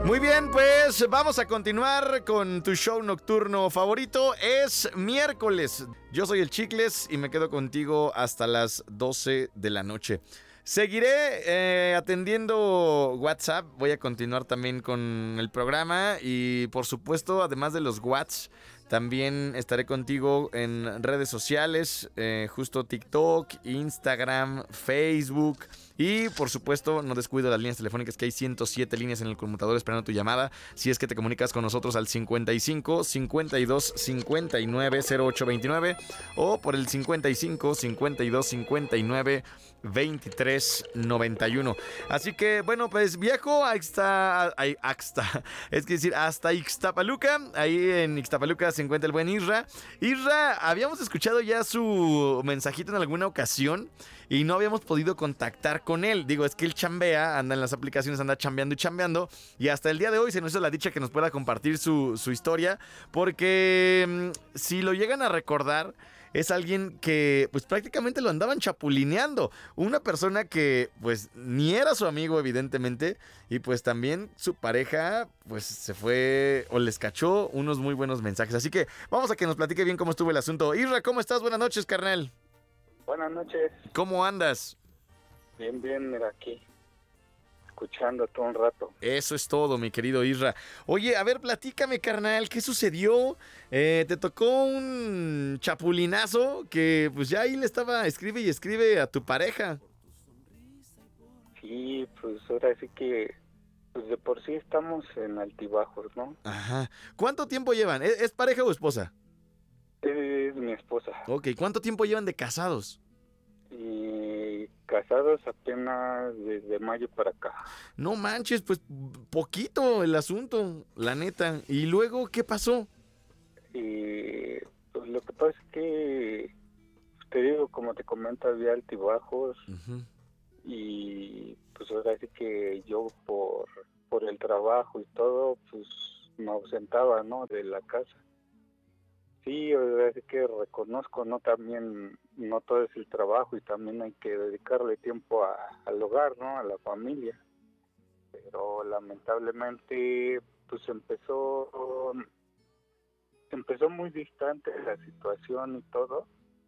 Muy bien, pues vamos a continuar con tu show nocturno favorito. Es miércoles. Yo soy el Chicles y me quedo contigo hasta las 12 de la noche. Seguiré atendiendo WhatsApp. Voy a continuar también con el programa. Y por supuesto, además de los WhatsApp, también estaré contigo en redes sociales. Justo TikTok, Instagram, Facebook. Y por supuesto, no descuido las líneas telefónicas, que hay 107 líneas en el conmutador esperando tu llamada. Si es que te comunicas con nosotros al 55 52 59 0829 o por el 55 52 59 23 91. Así que bueno, pues viajo hasta Ixtapaluca. Ahí en Ixtapaluca se encuentra el buen Isra. Isra, habíamos escuchado ya su mensajito en alguna ocasión y no habíamos podido contactar con él. Digo, es que él chambea, anda en las aplicaciones, anda chambeando y chambeando. Y hasta el día de hoy se nos hizo la dicha que nos pueda compartir su historia. Porque si lo llegan a recordar, es alguien que pues prácticamente lo andaban chapulineando. Una persona que pues ni era su amigo, evidentemente. Y pues también su pareja pues se fue o les cachó unos muy buenos mensajes. Así que vamos a que nos platique bien cómo estuvo el asunto. Isra, ¿cómo estás? Buenas noches, carnal. Buenas noches. ¿Cómo andas? Bien, mira aquí, escuchando todo un rato. Eso es todo, mi querido Isra. Oye, a ver, platícame, carnal, ¿qué sucedió? Te tocó un chapulinazo que pues ya ahí le estaba escribe y escribe a tu pareja. Sí, pues ahora sí que, pues de por sí estamos en altibajos, ¿no? Ajá. ¿Cuánto tiempo llevan? ¿Es pareja o esposa? Es mi esposa. Ok, ¿cuánto tiempo llevan de casados? Y casados apenas desde mayo para acá. No manches, pues poquito el asunto, la neta. ¿Y luego qué pasó? Y pues lo que pasa es que, te digo, como te comento, había altibajos. Uh-huh. Y pues ahora sí que yo por el trabajo y todo, pues me ausentaba, ¿no?, de la casa. Sí, ahora sí que reconozco, ¿no?, también no todo es el trabajo y también hay que dedicarle tiempo al hogar, ¿no?, a la familia. Pero lamentablemente pues empezó muy distante la situación y todo,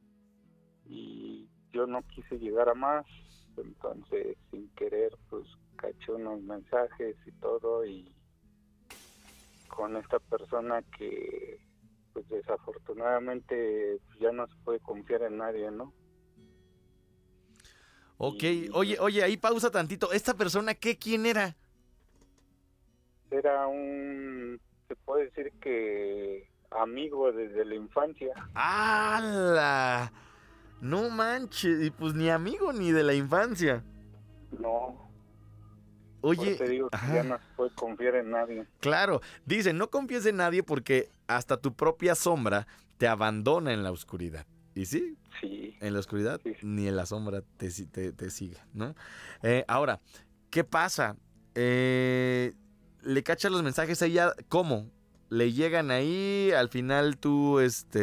y yo no quise llegar a más. Entonces, sin querer, pues caché unos mensajes y todo, y con esta persona que pues desafortunadamente ya no se puede confiar en nadie, ¿no? Ok, Y oye, ahí pausa tantito. ¿Esta persona quién era? era se puede decir que amigo desde la infancia. ¡Hala! No manches, y pues ni amigo ni de la infancia. No, Oye, te digo que ya no se puede confiar en nadie. Claro, dicen, no confíes en nadie porque hasta tu propia sombra te abandona en la oscuridad. ¿Y sí? Sí. En la oscuridad Sí. ni en la sombra te sigue, ¿no? Ahora, ¿qué pasa? ¿Le cachas los mensajes a ella? ¿Cómo? ¿Le llegan ahí? Al final tú,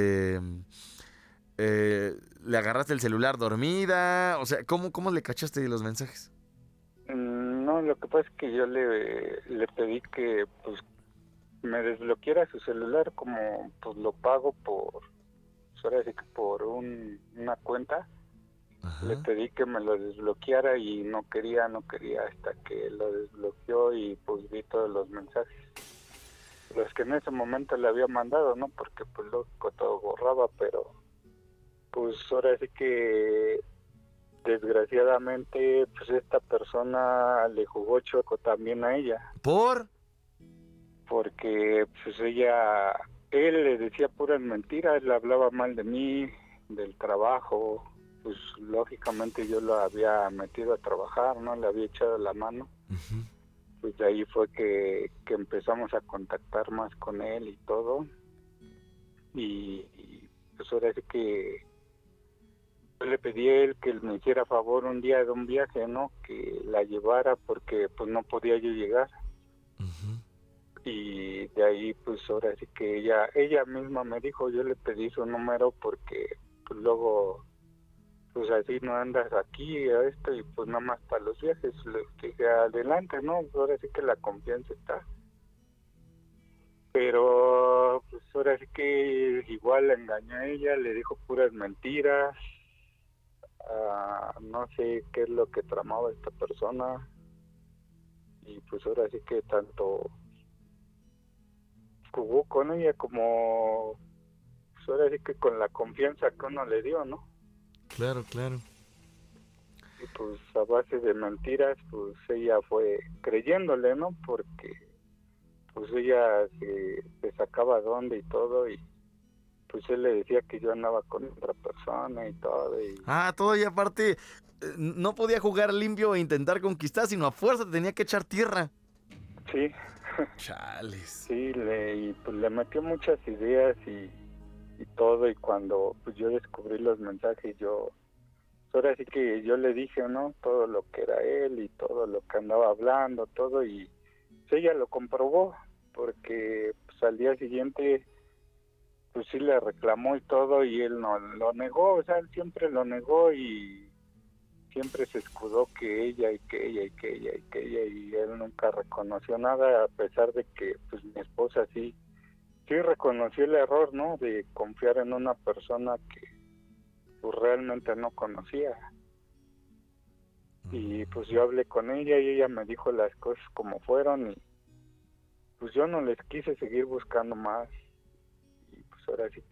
le agarraste el celular dormida. O sea, ¿cómo le cachaste los mensajes? No, lo que pasa es que yo le pedí que pues me desbloqueara su celular, como pues lo pago por, pues, ahora sí que por una cuenta. Ajá. Le pedí que me lo desbloqueara y no quería hasta que lo desbloqueó y pues vi todos los mensajes. Los que en ese momento le había mandado, ¿no? Porque pues lógico todo borraba, pero pues ahora sí que desgraciadamente pues esta persona le jugó chueco también a ella. ¿Por? Porque pues él le decía puras mentiras, le hablaba mal de mí, del trabajo. Pues lógicamente yo lo había metido a trabajar, ¿no? Le había echado la mano. Uh-huh. Pues de ahí fue que empezamos a contactar más con él y todo. Y pues ahora sí que yo le pedí a él que me hiciera favor un día de un viaje, ¿no? Que la llevara porque pues no podía yo llegar. Uh-huh. Y de ahí pues ahora sí que ella misma me dijo, yo le pedí su número porque pues luego pues así no andas aquí a esto y pues nada más para los viajes. Le dije adelante, ¿no? Ahora sí que la confianza está. Pero pues ahora sí que igual la engañó a ella, le dijo puras mentiras. No sé qué es lo que tramaba esta persona. Y pues ahora sí que tanto jugó con ella como pues ahora sí que con la confianza que uno le dio, ¿no? Claro, claro. Y pues a base de mentiras, pues ella fue creyéndole, ¿no? Porque pues ella se sacaba dónde y todo, y pues él le decía que yo andaba con otra persona y todo, y Todavía aparte, no podía jugar limpio e intentar conquistar, sino a fuerza te tenía que echar tierra. sí, Chales. sí, y pues le metió muchas ideas y todo, y cuando pues yo descubrí los mensajes, yo, pues ahora sí que yo le dije, ¿no? Todo lo que era él y todo lo que andaba hablando, todo, y pues ella lo comprobó, porque pues al día siguiente pues sí le reclamó y todo, y él no lo negó, o sea, él siempre lo negó y siempre se escudó que ella y que ella y que ella y que ella, y él nunca reconoció nada, a pesar de que pues mi esposa sí reconoció el error, ¿no? De confiar en una persona que pues realmente no conocía. Y pues yo hablé con ella y ella me dijo las cosas como fueron, y pues yo no les quise seguir buscando más. Y pues ahora sí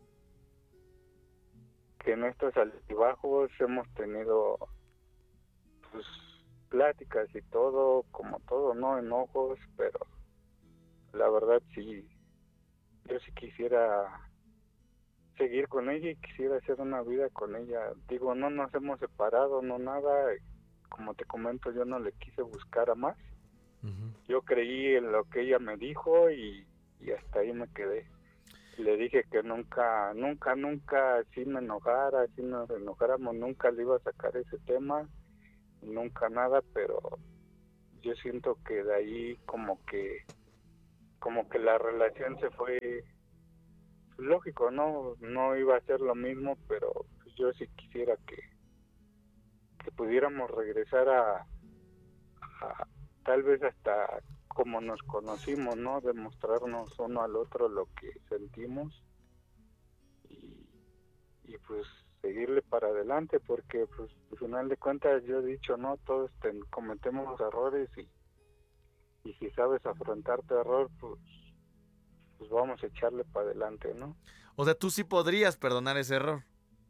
que en estos altibajos hemos tenido pues pláticas y todo, como todo, ¿no? Enojos, pero la verdad sí, yo sí quisiera seguir con ella y quisiera hacer una vida con ella. Digo, no nos hemos separado, no nada, como te comento, yo no le quise buscar a más. Ujú. Yo creí en lo que ella me dijo y hasta ahí me quedé. Le dije que nunca, nunca, nunca, si me enojara, si nos enojáramos, nunca le iba a sacar ese tema, nunca nada, pero yo siento que de ahí como que la relación se fue, lógico, no iba a ser lo mismo, pero pues yo sí quisiera que pudiéramos regresar a tal vez hasta como nos conocimos, ¿no? Demostrarnos uno al otro lo que sentimos, y, y pues seguirle para adelante, porque pues al final de cuentas yo he dicho, no, todos cometemos errores, y si sabes afrontar tu error, pues vamos a echarle para adelante, ¿no? O sea, tú sí podrías perdonar ese error.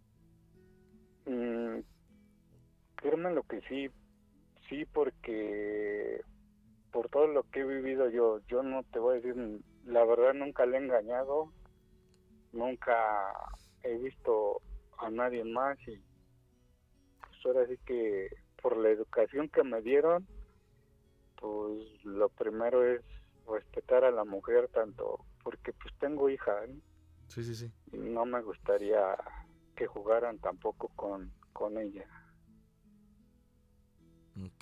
Mm, Créeme lo que sí, sí, porque por todo lo que he vivido yo no te voy a decir, la verdad nunca le he engañado, nunca he visto a nadie más, y pues ahora sí que por la educación que me dieron, pues lo primero es respetar a la mujer, tanto porque pues tengo hija, ¿eh? Sí, sí, sí. Y no me gustaría que jugaran tampoco con ella. Ok.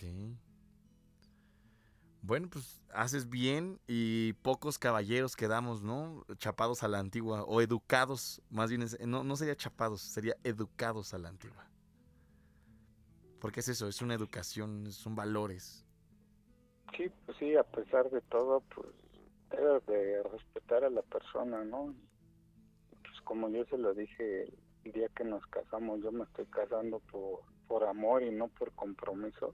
Bueno, pues haces bien y pocos caballeros quedamos, ¿no? Chapados a la antigua o educados, más bien, no sería chapados, sería educados a la antigua. Porque es eso, es una educación, son valores. Sí, pues sí, a pesar de todo, pues debes de respetar a la persona, ¿no? Pues como yo se lo dije el día que nos casamos, yo me estoy casando por amor y no por compromiso,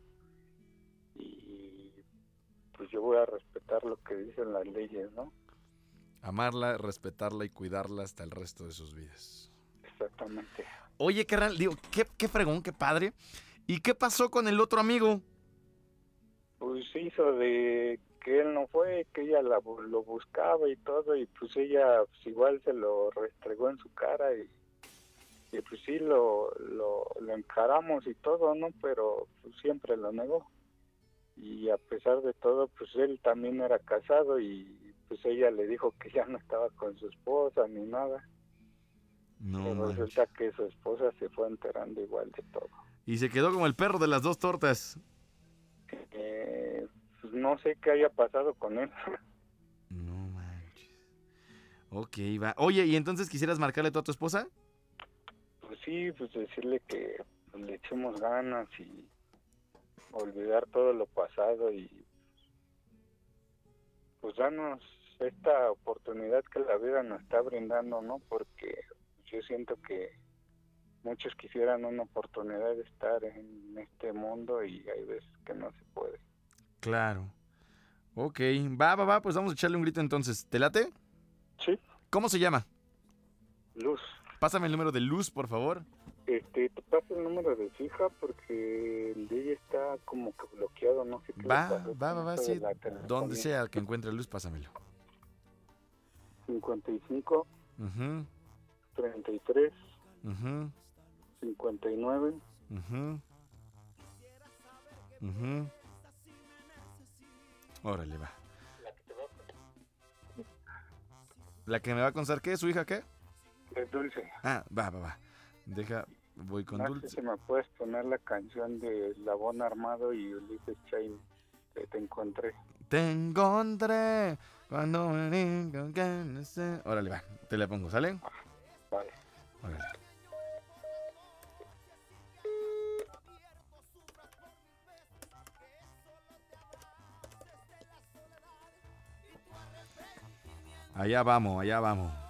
y pues yo voy a respetar lo que dicen las leyes, ¿no? Amarla, respetarla y cuidarla hasta el resto de sus vidas. Exactamente. Oye, carnal, digo, qué fregón, qué padre. ¿Y qué pasó con el otro amigo? Pues hizo de que él no fue, que ella lo buscaba y todo, y pues ella pues igual se lo restregó en su cara, y pues sí lo encaramos y todo, ¿no? Pero pues siempre lo negó. Y a pesar de todo, pues él también era casado, y pues ella le dijo que ya no estaba con su esposa ni nada. No Pero manches. resulta que su esposa se fue enterando igual de todo. Y se quedó como el perro de las dos tortas. Pues no sé qué haya pasado con él. No manches. Ok, va. Oye, ¿y entonces quisieras marcarle tú a tu esposa? Pues sí, pues decirle que pues, le echemos ganas y olvidar todo lo pasado, y pues danos esta oportunidad que la vida nos está brindando, ¿no? Porque yo siento que muchos quisieran una oportunidad de estar en este mundo y hay veces que no se puede. Claro. Ok, va, pues vamos a echarle un grito entonces. ¿Te late? Sí, ¿Cómo se llama? Luz. Pásame el número de Luz, por favor. Te paso el número de su hija porque el de ella está como que bloqueado, no sé qué le pasó con Va, esto de sí. la Donde telefonía. sea que encuentre Luz, pásamelo. 55 Mhm, 33 mhm, 59 mhm, mhm. Órale, va. ¿La que me va a contar qué? ¿Su hija qué? es Dulce. Ah, va. Deja, voy con No sé Dulce. si me puedes poner la canción de Labón Armado y Ulises Chain, que te encontré. Te encontré cuando me con ganas de... Órale, va. Te la pongo, ¿sale? Vale. Órale. Allá vamos, allá vamos.